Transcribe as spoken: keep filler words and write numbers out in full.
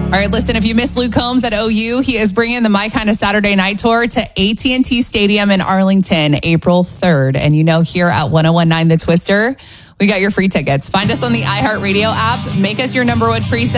All right, listen, if you missed Luke Combs at O U, he is bringing the My Kind of Saturday Night Tour to A T and T Stadium in Arlington, April third. And you know, here at one oh one point nine The Twister, we got your free tickets. Find us on the iHeartRadio app. Make us your number one preset.